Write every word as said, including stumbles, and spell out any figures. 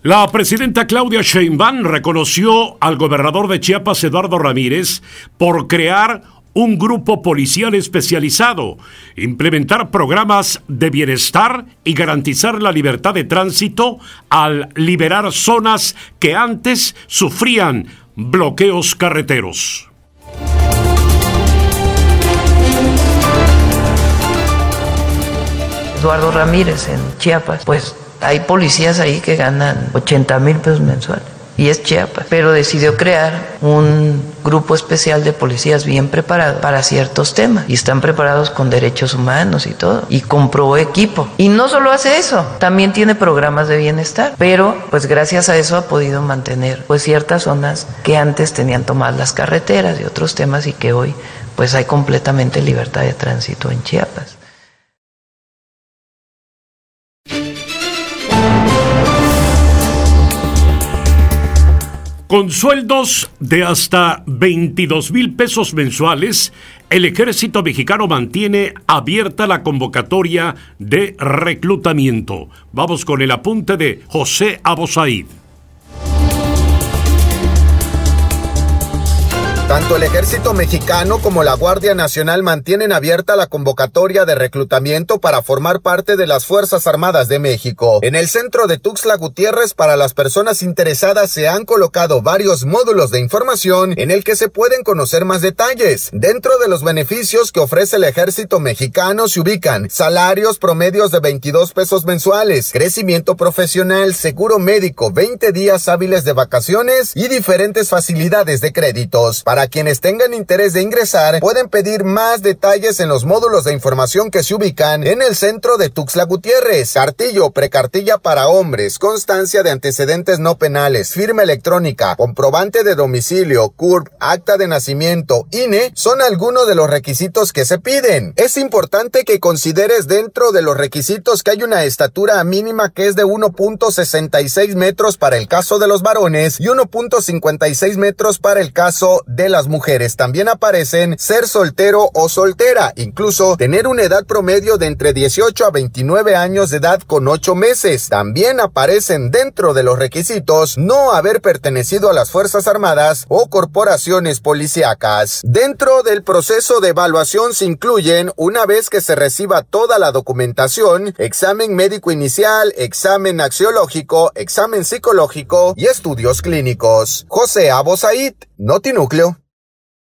La presidenta Claudia Sheinbaum reconoció al gobernador de Chiapas, Eduardo Ramírez, por crear un grupo policial especializado, implementar programas de bienestar y garantizar la libertad de tránsito al liberar zonas que antes sufrían bloqueos carreteros. Eduardo Ramírez en Chiapas, pues hay policías ahí que ganan ochenta mil pesos mensuales y es Chiapas, pero decidió crear un grupo especial de policías bien preparados para ciertos temas y están preparados con derechos humanos y todo, y compró equipo. Y no solo hace eso, también tiene programas de bienestar, pero pues gracias a eso ha podido mantener pues ciertas zonas que antes tenían tomadas las carreteras y otros temas y que hoy pues hay completamente libertad de tránsito en Chiapas. Con sueldos de hasta veintidós mil pesos mensuales, el Ejército Mexicano mantiene abierta la convocatoria de reclutamiento. Vamos con el apunte de José Abosaid. Tanto el Ejército Mexicano como la Guardia Nacional mantienen abierta la convocatoria de reclutamiento para formar parte de las Fuerzas Armadas de México. En el centro de Tuxtla Gutiérrez, para las personas interesadas se han colocado varios módulos de información en el que se pueden conocer más detalles. Dentro de los beneficios que ofrece el Ejército Mexicano se ubican salarios promedios de veintidós pesos mensuales, crecimiento profesional, seguro médico, veinte días hábiles de vacaciones y diferentes facilidades de créditos. Para quienes tengan interés de ingresar, pueden pedir más detalles en los módulos de información que se ubican en el centro de Tuxtla Gutiérrez. Cartillo, precartilla para hombres, constancia de antecedentes no penales, firma electrónica, comprobante de domicilio, C U R P, acta de nacimiento, I N E, son algunos de los requisitos que se piden. Es importante que consideres dentro de los requisitos que hay una estatura mínima que es de uno punto sesenta y seis metros para el caso de los varones y uno punto cincuenta y seis metros para el caso de las mujeres. También aparecen ser soltero o soltera, incluso tener una edad promedio de entre dieciocho a veintinueve años de edad con ocho meses. También aparecen dentro de los requisitos no haber pertenecido a las Fuerzas Armadas o corporaciones policíacas. Dentro del proceso de evaluación se incluyen, una vez que se reciba toda la documentación, examen médico inicial, examen axiológico, examen psicológico y estudios clínicos. José Abosaid, Notinúcleo.